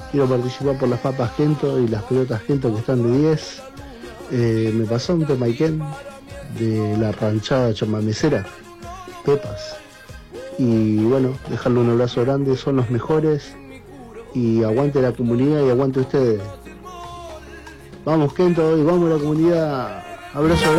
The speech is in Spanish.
quiero participar por las papas Kento y las pelotas Kento que están de 10. Me pasó un tema Iken de la ranchada chamamecera, Pepas. Y bueno, dejarle un abrazo grande, son los mejores. Y aguante la comunidad y aguante ustedes. Vamos Kento y vamos a la comunidad. Abrazo grande.